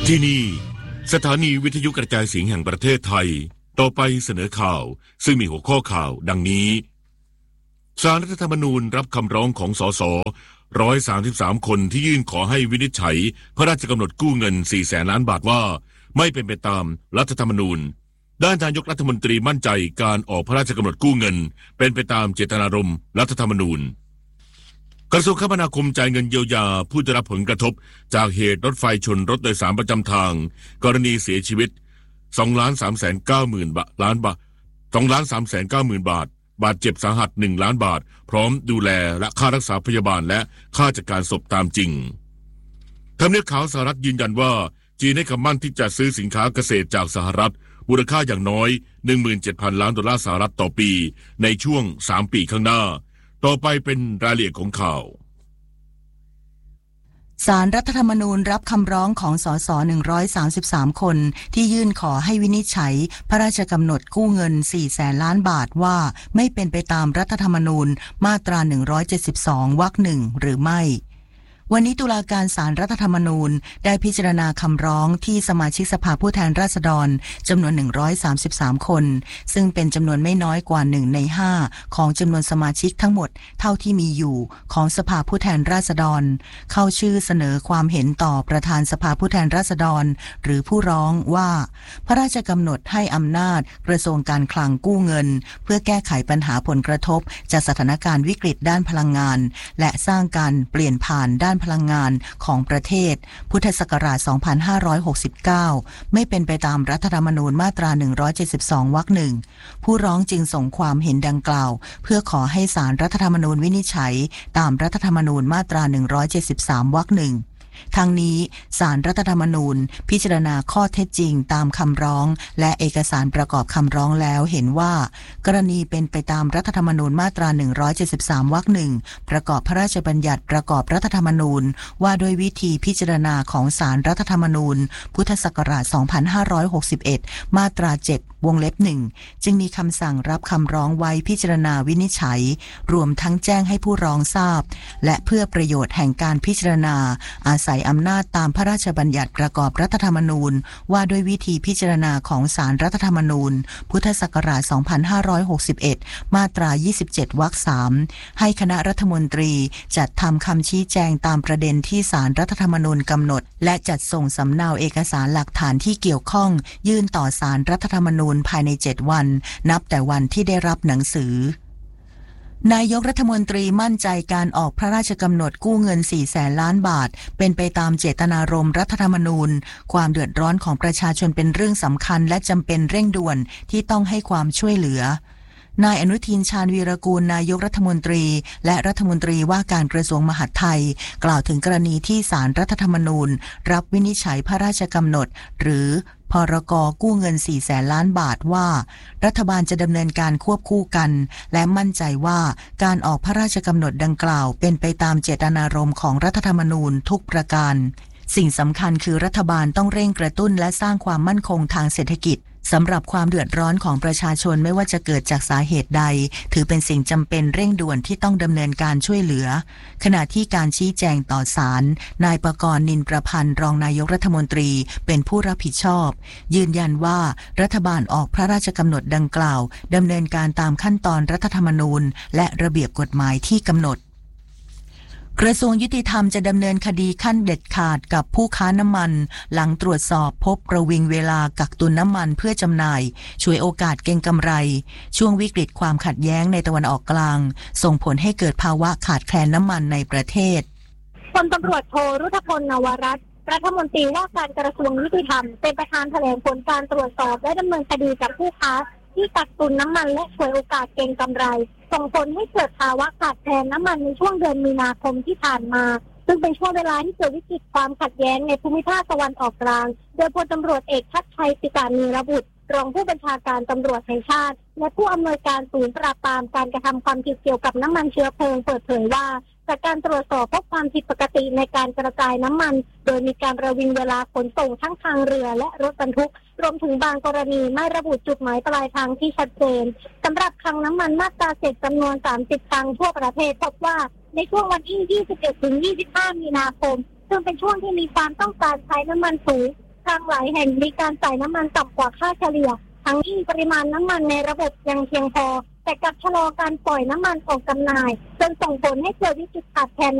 ที่นี่สถานีวิทยุกระจายเสียงแห่งประเทศไทยต่อไปเสนอข่าวซึ่งมีหัวข้อข่าวดังนี้ศาลรัฐธรรมนูญรับคำร้องของสส133คนที่ยื่นขอให้วินิจฉัยพระราชกำหนดกู้เงิน 400,000 ล้านบาทว่าไม่เป็นไปตามรัฐธรรมนูญด้านนายกรัฐมนตรีมั่นใจการออกพระราชกำหนดกู้เงินเป็นไปตามเจตนารมณ์รัฐธรรมนูญกระทรวงคมนาคมจ่ายเงินเยียวยาผู้ได้รับผลกระทบจากเหตุรถไฟชนรถโดยสารประจำทางกรณีเสียชีวิต 2,390,000 ล้านบาท 2,390,000 บาทบาดเจ็บสาหัส1 ล้านบาทพร้อมดูแลและค่ารักษาพยาบาลและค่าจัดการศพตามจริงทำเนียบขาวสหรัฐยืนยันว่าจีนให้คำมั่นที่จะซื้อสินค้าเกษตรจากสหรัฐมูลค่าอย่างน้อย 17,000 ล้านดอลลาร์สหรัฐต่อปีในช่วง3 ปีข้างหน้าต่อไปเป็นรายละเอียดของข่าวศาลรัฐธรรมนูญรับคำร้องของสส133คนที่ยื่นขอให้วินิจฉัยพระราชกำหนดกู้เงิน 400,000 ล้านบาทว่าไม่เป็นไปตามรัฐธรรมนูญมาตรา172วรรคหนึ่งหรือไม่วันนี้ตุลาการศาลรัฐธรรมนูญได้พิจารณาคำร้องที่สมาชิกสภาผู้แทนราษฎรจำนวน133คนซึ่งเป็นจำนวนไม่น้อยกว่า1 ใน 5ของจำนวนสมาชิกทั้งหมดเท่าที่มีอยู่ของสภาผู้แทนราษฎรเข้าชื่อเสนอความเห็นต่อประธานสภาผู้แทนราษฎรหรือผู้ร้องว่าพระราชกำหนดให้อำนาจกระทรวงการคลังกู้เงินเพื่อแก้ไขปัญหาผลกระทบจากสถานการณ์วิกฤตด้านพลังงานและสร้างการเปลี่ยนผ่านด้านพลังงานของประเทศพุทธศักราช 2569 ไม่เป็นไปตามรัฐธรรมนูญมาตรา172วรรคหนึ่งผู้ร้องจึงส่งความเห็นดังกล่าวเพื่อขอให้ศาลรัฐธรรมนูญวินิจฉัยตามรัฐธรรมนูญมาตรา173วรรคหนึ่งทั้งนี้ศาลรัฐธรรมนูญพิจารณาข้อเท็จจริงตามคำร้องและเอกสารประกอบคำร้องแล้วเห็นว่ากรณีเป็นไปตามรัฐธรรมนูญมาตรา173วรรคหนึ่งประกอบพระราชบัญญัติประกอบรัฐธรรมนูญว่าด้วยวิธีพิจารณาของศาลรัฐธรรมนูญพุทธศักราช 2561 มาตรา 7 วงเล็บ 1 จึงมีคำสั่งรับคำร้องไว้พิจารณาวินิจฉัยรวมทั้งแจ้งให้ผู้ร้องทราบและเพื่อประโยชน์แห่งการพิจารณาอาศัยอำนาจตามพระราชบัญญัติประกอบรัฐธรรมนูญว่าด้วยวิธีพิจารณาของศาลรัฐธรรมนูญพุทธศักราช 2561 มาตรา 27 วรรค 3 ให้คณะรัฐมนตรีจัดทำคำชี้แจงตามประเด็นที่ศาลรัฐธรรมนูญกำหนดและจัดส่งสำเนาเอกสารหลักฐานที่เกี่ยวข้องยื่นต่อศาลรัฐธรรมนูญภายใน 7 วันนับแต่วันที่ได้รับหนังสือนายกรัฐมนตรีมั่นใจการออกพระราชกำหนดกู้เงิน 400,000 ล้านบาทเป็นไปตามเจตนารมณ์รัฐธรรมนูญความเดือดร้อนของประชาชนเป็นเรื่องสำคัญและจำเป็นเร่งด่วนที่ต้องให้ความช่วยเหลือนายอนุทินชาญวีรกูลนายกรัฐมนตรีและรัฐมนตรีว่าการกระทรวงมหาดไทยกล่าวถึงกรณีที่ศาลรัฐธรรมนูญรับวินิจฉัยพระราชกำหนดหรือพรก.กู้เงิน 400,000 ล้านบาทว่ารัฐบาลจะดำเนินการควบคู่กันและมั่นใจว่าการออกพระราชกำหนดดังกล่าวเป็นไปตามเจตนารมณ์ของรัฐธรรมนูญทุกประการสิ่งสำคัญคือรัฐบาลต้องเร่งกระตุ้นและสร้างความมั่นคงทางเศรษฐกิจสำหรับความเดือดร้อนของประชาชนไม่ว่าจะเกิดจากสาเหตุใดถือเป็นสิ่งจำเป็นเร่งด่วนที่ต้องดำเนินการช่วยเหลือขณะที่การชี้แจงต่อศาลนายประกรณ์ นินประพันธ์รองนายกรัฐมนตรีเป็นผู้รับผิดชอบยืนยันว่ารัฐบาลออกพระราชกำหนดดังกล่าวดำเนินการตามขั้นตอนรัฐธรรมนูญและระเบียบกฎหมายที่กำหนดกระทรวงยุติธรรมจะดำเนินคดีขั้นเด็ดขาดกับผู้ค้าน้ำมันหลังตรวจสอบพบประวิงเวลากักตุนน้ำมันเพื่อจำหน่ายฉวยโอกาสเก็งกำไรช่วงวิกฤตความขัดแย้งในตะวันออกกลางส่งผลให้เกิดภาวะขาดแคลนน้ำมันในประเทศพลตำรวจโทรุธพล นวรัตน์รัฐมนตรีว่าการกระทรวงยุติธรรมเป็นประธานแถลงผลการตรวจสอบและดำเนินคดีกับผู้ค้าที่กักตุนน้ำมันและฉวยโอกาสเก็งกำไรส่งผลให้เกิดภาวะขาดแคลนน้ำมันในช่วงเดือนมีนาคมที่ผ่านมาซึ่งเป็นช่วงเวลาที่เกิดวิกฤตความขัดแย้งในภูมิภาคตะวันออกกลางโดยพลตำรวจเอกชัดชัย ปิตานีรบุตรรองผู้บัญชาการตำรวจแห่งชาติและผู้อำนวยการศูนย์ปราบปรามการกระทำความผิดเกี่ยวกับน้ำมันเชื้อเพลิงเปิดเผยว่าจากการตรวจสอบพบความผิดปกติในการกระจายน้ำมันโดยมีการประวิงเวลาขนส่งทั้งทางเรือและรถบรรทุกรวมถึงบางกรณีไม่ระบุจุดหมายปลายทางที่ชัดเจนสำหรับคลังน้ำมันมาตรา7จำนวน30คลังทั่วประเทศพบว่าในช่วงวันที่21 ถึง 25 มีนาคมซึ่งเป็นช่วงที่มีความต้องการใช้น้ำมันสูงทางหลายแห่งมีการจ่ายน้ำมันต่ำกว่าค่าเฉลี่ยทั้งที่ปริมาณน้ำมันในระบบยังเพียงพอแต่กลับชะลอการปล่อยน้ำมันออกจำหน่ายจนส่งผลให้เกิดวิกฤตขาดแคลน